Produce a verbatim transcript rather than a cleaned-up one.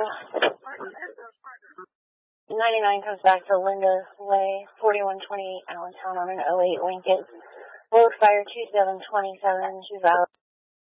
ninety-nine comes back to Linda Way, forty-one twenty-eight Allentown on an oh eight Lincoln. Road fire two seven two seven, two valid.